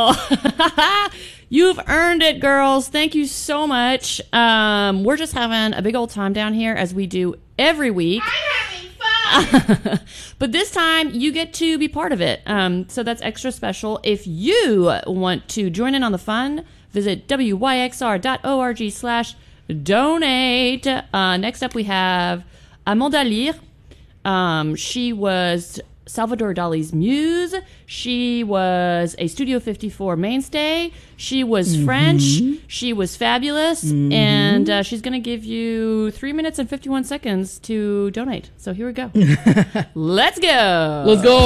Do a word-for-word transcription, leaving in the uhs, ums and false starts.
You've earned it, girls. Thank you so much. Um, we're just having a big old time down here as we do every week. I'm having fun. But this time, you get to be part of it. Um, so that's extra special. If you want to join in on the fun, visit w y x r dot org slash donate. Uh, next up, we have Amanda Lear. Um, she was Salvador Dali's muse. She was a Studio fifty-four mainstay. She was mm-hmm. French. She was fabulous. Mm-hmm. And uh, she's going to give you three minutes and fifty-one seconds to donate. So here we go. Let's go. Let's go.